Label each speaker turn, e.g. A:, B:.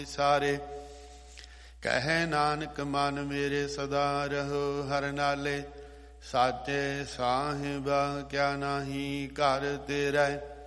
A: ਸਾਰੇ। ਕਹੈ ਨਾਨਕ ਮਨ ਮੇਰੇ ਸਦਾ ਰਹੋ ਹਰਿ ਨਾਲੇ। ਸਾਚੇ ਸਾਹਿਬਾ ਕਿਆ ਨਾਹੀ ਘਰ ਤੇਰਾ।